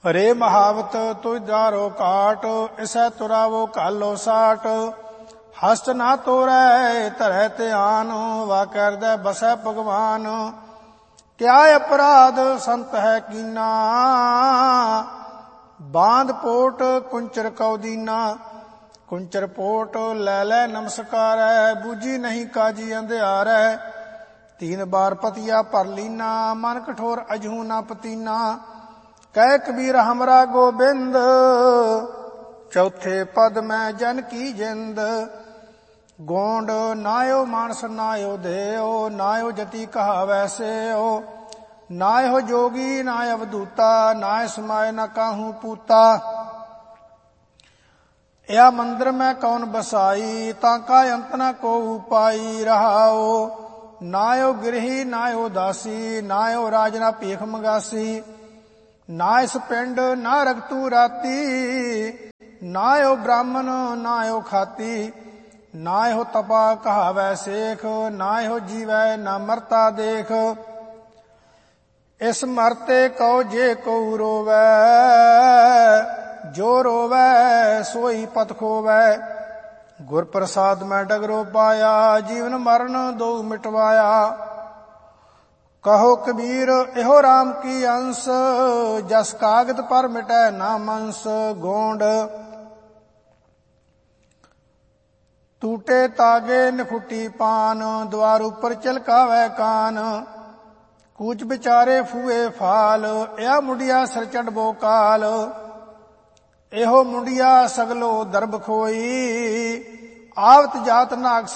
ਰੇ ਮਹਾਵਤ ਤੁਝ ਦਾਰੋ ਕਾਟ, ਇਸੈ ਤੁਰਾਵੋ ਕਾਲੋ ਸਾਟ। ਹਸਤ ਨਾ ਤੋਰੈ ਧਰੈ ਧਿਆਨ, ਵਾ ਕਰਦੈ ਬਸੈ ਭਗਵਾਨ। ਕਿਆ ਅਪਰਾਧ ਸੰਤ ਹੈ ਕੀਨਾ, ਬਾਂਧ ਪੋਟ ਕੁੰਚਰ ਕਉ ਦੀਨਾ। ਕੁੰਚਰ ਪੋਟ ਲੈ ਲੈ ਨਮਸਕਾਰੈ, ਬੂਝੀ ਨਹੀਂ ਕਾਜੀ ਅੰਧਿਆਰੈ। 3 ਬਾਰ ਪਤੀਆ ਭਰ ਲੀਨਾ, ਮਨ ਕਠੋਰ ਅਜਹੂ ਨਾ ਪਤੀਨਾ। ਕਹਿ ਕਬੀਰ ਹਮਰਾ ਗੋਬਿੰਦ, ਚੌਥੇ ਪਦ ਮੈਂ ਜਨ ਕੀ ਜਿੰਦ। ਗੋਂਡ ਨਾਇਓ ਮਾਨਸ ਨਾਇਓ ਦੇਓ, ਨਾਇਓ ਜਤੀ ਕਹਾਵੈ ਸੇਓ। ਨਾਇਓ ਜੋਗੀ ਨਾਇ ਅਵਧੂਤਾ, ਨਾਇ ਸਮਾਏ ਨ ਕਾਹੂ ਪੂਤਾ। ਇਹ ਮੰਦਰ ਮੈਂ ਕੌਣ ਬਸਾਈ, ਤਾਂ ਕਾ ਅੰਤ ਨ ਕੋ ਉਪਾਈ। ਰਹਾਓ ਨਾਇਓ ਗਿਰਹੀ ਨਾਇਓ ਦਾਸੀ, ਨਾਇਓ ਰਾਜ ਨਾ ਭੀਖ ਮੰਗਾਸੀ। ਨਾ ਇਸ ਪਿੰਡ ਨਾ ਰਗਤੂ ਰਾਤੀ, ਨਾਇਓ ਬ੍ਰਾਹਮਣ ਨਾਇਓ ਖਾਤੀ। ਨਾਇਓ ਤਪਾ ਕਹਾਵੈ ਸੇਖ, ਨਾਇਓ ਜੀਵੈ ਨਾ ਮਰਤਾ ਦੇਖ। ਇਸ ਮਰਤੇ ਕਉ ਜੇ ਕਉ ਰੋਵੈ, ਜੋ ਰੋਵੈ ਸੋਈ ਪਤ ਖੋਵੈ। ਗੁਰ ਪ੍ਰਸਾਦ ਮੈਂ ਡਗਰੋ ਪਾਇਆ, ਜੀਵਨ ਮਰਨ ਦੋ ਮਿਟਵਾਇਆ। ਕਹੋ ਕਬੀਰ ਇਹੋ ਰਾਮ ਕੀ ਅੰਸ, ਜਸ ਕਾਗਦ ਪਰ ਮਿਟੈ ਨਾ ਮੰਸ। ਗੋਂਡ ਟੂਟੇ ਤਾਗੇ ਨਖੁੱਟੀ ਪਾਨ, ਦੁਆਰ ਉੱਪਰ ਚਲਕਾਵੈ ਕਾਨ। ਕੂਚ ਵਿਚਾਰੇ ਫੂਏ ਫਾਲ, ਇਹ ਮੁੰਡਿਆ ਸਿਰ ਚੜਬੋ ਕਾਲ। ਇਹੋ ਮੁੰਡਿਆ ਸਗਲੋ ਦਰਬ ਖੋਈ, ਆਵਤ ਜਾਤ ਨਾਗ